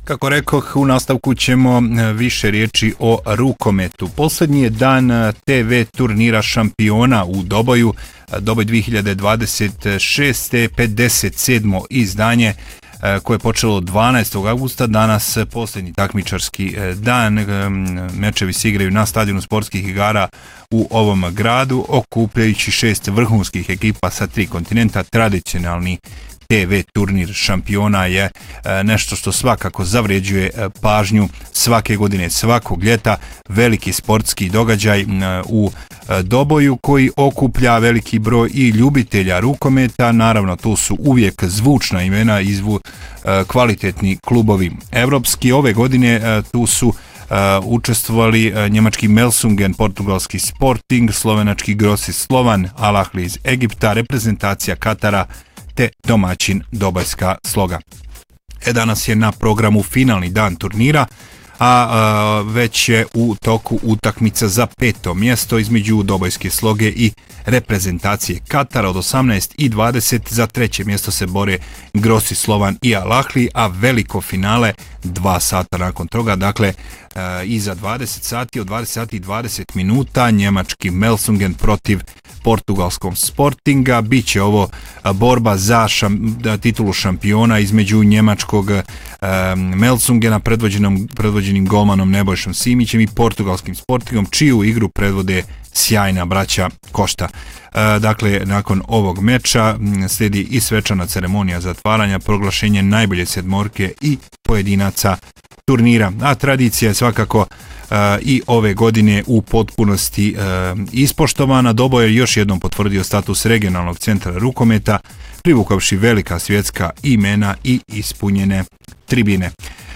Kako rekoh, u nastavku ćemo više riječi o rukometu. Posljednji je dan TV turnira šampiona u Doboju. Doboj 2026. 57. izdanje koje je počelo 12. augusta. Danas posljednji takmičarski dan. Mečevi se igraju na stadionu sportskih igara u ovom gradu, okupljajući 6 vrhunskih ekipa sa 3 kontinenta. Tradicionalni TV turnir šampiona je nešto što svakako zavređuje pažnju svake godine, svakog ljeta. Veliki sportski događaj u Doboju koji okuplja veliki broj i ljubitelja rukometa. Naravno, tu su uvijek zvučna imena i kvalitetni klubovi evropski. Ove godine tu su učestvovali njemački Melsungen, portugalski Sporting, slovenački Grossi Slovan, Al Ahly iz Egipta, reprezentacija Katara te domaćin Dobojska Sloga. Danas je na programu finalni dan turnira, a već je u toku utakmica za 5. mjesto između Dobojske Sloge i reprezentacije Katara. Od 18:20 za 3. mjesto se bore Grossi Slovan i Al Ahly, a veliko finale 2 sata nakon toga, dakle iza 20 sati, od 20 sati i 20 minuta, njemački Melsungen protiv portugalskog Sportinga. Biće ovo borba za titulu šampiona između njemačkog Melsungena predvođenim golmanom Nebojšom Simićem i portugalskim Sportingom, čiju igru predvode sjajna braća Košta. Dakle, nakon ovog meča slijedi i svečana ceremonija zatvaranja, proglašenje najbolje sedmorke i pojedinaca turnira. A tradicija je svakako i ove godine u potpunosti ispoštovana. Doboj je još jednom potvrdio status regionalnog centra rukometa, privukavši velika svjetska imena i ispunjene tribine.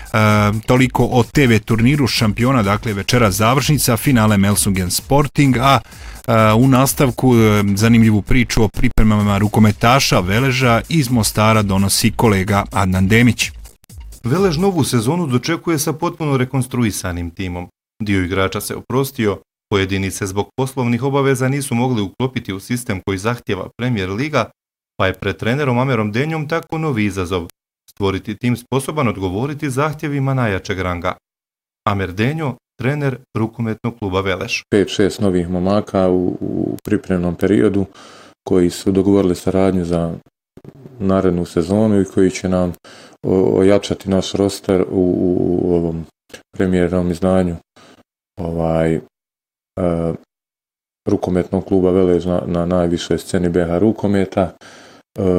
Toliko o TV turniru šampiona, dakle večera završnica, finale Melsungen Sporting, a u nastavku zanimljivu priču o pripremama rukometaša Veleža iz Mostara donosi kolega Adnan Demić. Velež novu sezonu dočekuje sa potpuno rekonstruisanim timom. Dio igrača se oprostio, pojedini se zbog poslovnih obaveza nisu mogli uklopiti u sistem koji zahtjeva Premier Liga, pa je pred trenerom Amerom Denjom tako novi izazov – stvoriti tim sposoban odgovoriti zahtjevima najjačeg ranga. Amer Denjo, trener rukometnog kluba Velež. 5-6 novih momaka u pripremnom periodu koji su dogovorili saradnju za narednu sezonu i koji će nam ojačati naš roster u ovom premijernom izdanju rukometnog kluba Velež na najvišoj sceni BH rukometa.